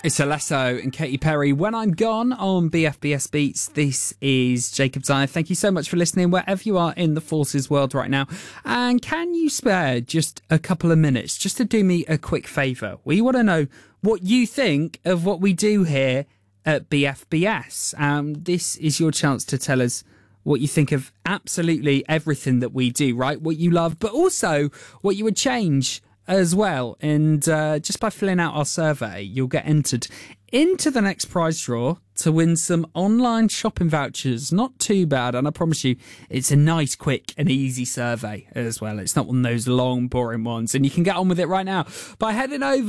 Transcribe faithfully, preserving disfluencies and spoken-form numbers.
It's Alesso and Katy Perry. When I'm Gone on B F B S Beats. This is Jacob Dyer. Thank you so much for listening wherever you are in the Forces world right now. And can you spare just a couple of minutes just to do me a quick favour? We want to know what you think of what we do here at B F B S. Um, this is your chance to tell us what you think of absolutely everything that we do, right? What you love, but also what you would change as well. And uh, just by filling out our survey, you'll get entered into the next prize draw to win some online shopping vouchers. Not too bad, and I promise you it's a nice, quick and easy survey as well. It's not one of those long, boring ones, and you can get on with it right now by heading over